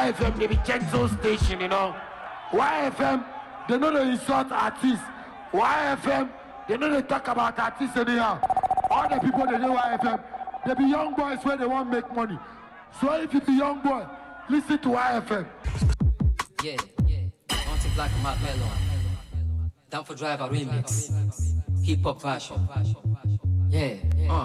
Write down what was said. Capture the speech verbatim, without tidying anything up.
Y F M, they be gentle station, you know. Y F M, they know they insult artists. Y F M, they know they talk about artists anyhow. All the people they know Y F M, they be young boys where they want to make money. So if you be young boy, listen to Y F M. Yeah, yeah. Don't take black and Mark Mello. Down for Driver remix. Hip hop fashion. Yeah. Uh.